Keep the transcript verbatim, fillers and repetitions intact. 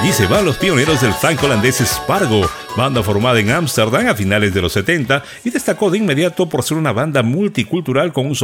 Y se van los pioneros del funk holandés Spargo, banda formada en Ámsterdam a finales de los setenta y destacó de inmediato por ser una banda multicultural con un